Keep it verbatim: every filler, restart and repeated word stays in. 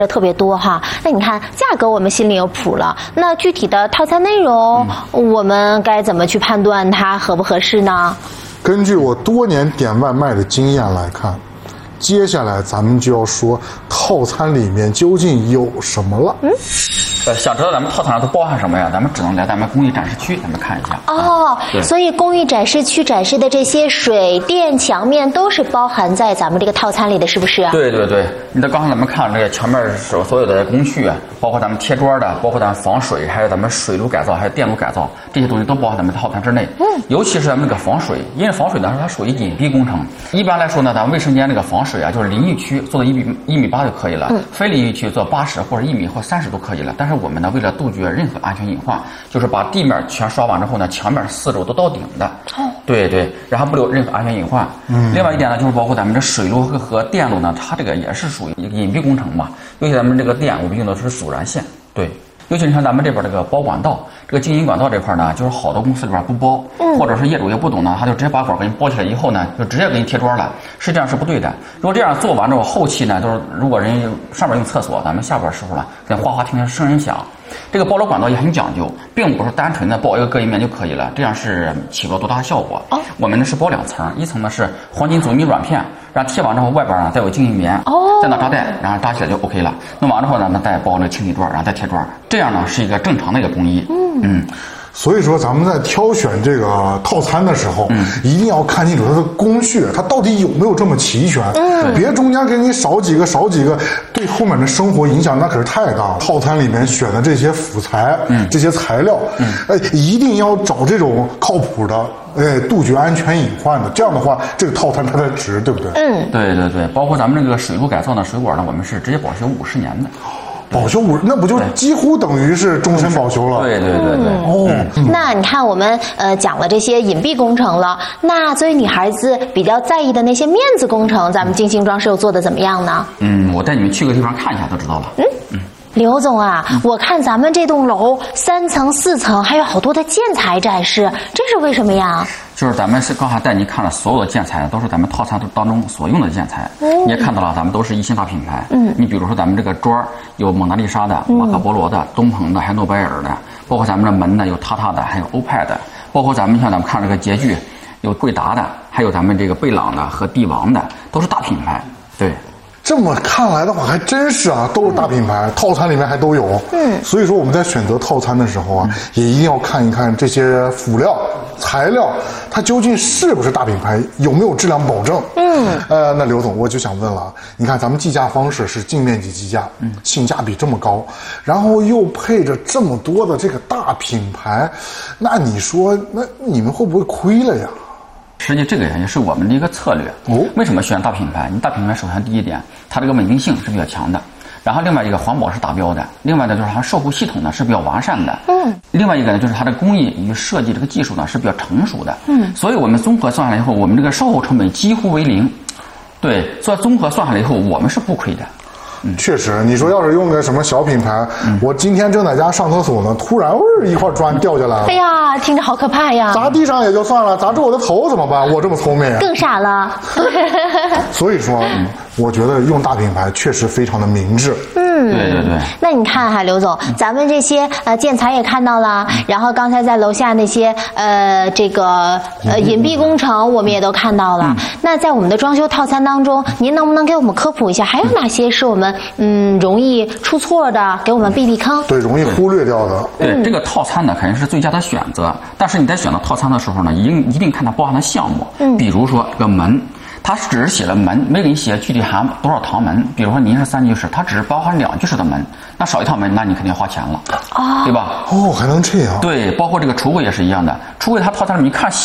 特别多哈。那你看价格我们心里有谱了，那具体的套餐内容、嗯、我们该怎么去判断它合不合适呢？ 根据我多年点外卖的经验来看，接下来咱们就要说套餐里面究竟有什么了。嗯， 呃，想知道咱们套餐上都包含什么呀？咱们只能来咱们工艺展示区，咱们看一下。 哦， 啊、 所以工艺展示区展示的这些水电墙面都是包含在咱们这个套餐里的，是不是？ 对对对，你的刚才咱们看这个墙面所所有的工序啊，包括咱们贴砖的，包括咱们防水，还有咱们水路改造，还有电路改造，这些东西都包含咱们套餐之内。嗯，尤其是咱们这个防水，因为防水呢它属于隐蔽工程。一般来说呢，咱们卫生间这个防水啊，就是淋浴区做到一米一米八就可以了，嗯，非淋浴区做八十或者一米或三十都可以了。但是我们呢，为了杜绝任何安全隐患，就是把地面全刷完之后呢，墙面四周都到顶的。哦，对对，然后不留任何安全隐患。嗯，另外一点呢，就是包括咱们这水路和和电路呢，它这个也是属于一个隐蔽工程嘛。尤其咱们这个电，我们用的是阻燃线。对。尤其你看咱们这边这个包管道，这个经营管道这块呢，就是好多公司里边不包，嗯、或者是业主也不懂呢，他就直接把管给你包起来以后呢，就直接给你贴砖了，实际上是不对的。如果这样做完之后，后期呢，就是如果人上边用厕所，咱们下边时候呢，跟哗哗听听声音响。这个包楼管道也很讲究，并不是单纯的包一个隔音棉就可以了，这样是起不了多大的效果。哦，我们呢是包两层，一层呢是黄金阻尼软片，然后贴完之后外边呢再有经营棉，哦，再拿扎带，然后扎起来就 OK 了。弄完之后呢，再包那个清底砖，然后再贴砖，这样呢是一个正常的一个工艺。嗯嗯。 所以说，咱们在挑选这个套餐的时候，嗯，一定要看清楚它的工序，它到底有没有这么齐全。嗯，别中间给你少几个少几个，对后面的生活影响那可是太大了。套餐里面选的这些辅材，嗯，这些材料，嗯，哎，一定要找这种靠谱的，哎，杜绝安全隐患的。这样的话，这个套餐它才值，对不对？ 嗯，对对对，包括咱们这个水路改造的水管呢，我们是直接保修五十年的。 保修五，那不就几乎等于是终身保修了？ 对对对对。 哦，嗯、那你看我们呃讲了这些隐蔽工程了，那作为女孩子比较在意的那些面子工程，咱们精心装饰又做的怎么样呢？ 嗯，我带你们去个地方看一下，都知道了。嗯嗯。 刘总啊，嗯、我看咱们这栋楼三层四层还有好多的建材展示，这是为什么呀？ 就是咱们是刚才带您看了所有的建材，都是咱们套餐当中所用的建材。嗯、你也看到了，咱们都是一线大品牌。嗯，你比如说咱们这个砖有蒙娜丽莎的、马可波罗的、东鹏的，还有诺贝尔的，包括咱们的门呢有塔塔的，还有欧派的，包括咱们像咱们看这个洁具，有贵达的，还有咱们这个贝朗的和帝王的，都是大品牌。对。 这么看来的话，还真是啊，都是大品牌，嗯、套餐里面还都有。嗯，所以说我们在选择套餐的时候啊，嗯、也一定要看一看这些辅料、材料，它究竟是不是大品牌，有没有质量保证。嗯，呃，那刘总，我就想问了，你看咱们计价方式是净面积计价，嗯，性价比这么高，然后又配着这么多的这个大品牌，那你说，那你们会不会亏了呀？ 实际这个也是我们的一个策略。哦，为什么选大品牌？你大品牌首先第一点，它这个稳定性是比较强的，然后另外一个环保是达标的，另外呢就是它售后系统呢是比较完善的。嗯，另外一个呢就是它的工艺与设计这个技术呢是比较成熟的。嗯，所以我们综合算下来以后，我们这个售后成本几乎为零。对，所以综合算下来以后，我们是不亏的。 嗯，确实，你说要是用个什么小品牌，嗯、我今天正在家上厕所呢，突然味儿一块砖掉下来了， 哎呀，听着好可怕呀！ 砸地上也就算了，砸住我的头怎么办？我这么聪明， 更傻了。 所以说，嗯、我觉得用大品牌确实非常的明智。 嗯， 对对对。 那你看哈，刘总，嗯、咱们这些呃建材也看到了，嗯、然后刚才在楼下那些呃这个呃隐蔽工程我们也都看到了。嗯、那在我们的装修套餐当中，您能不能给我们科普一下，还有哪些是我们嗯容易出错的，给我们避避坑？ 对，容易忽略掉的。 对，嗯、这个套餐呢肯定是最佳的选择，但是你在选择套餐的时候呢，一定一定看它包含的项目。嗯，比如说这个门。它只是写了门，没给你写具体含多少堂门。比如说您是三居室，它只是包含两居室的门，那少一套门，那你肯定要花钱了，哦，对吧？ 哦，还能这样？ 对，包括这个橱柜也是一样的，橱柜它套餐里面一看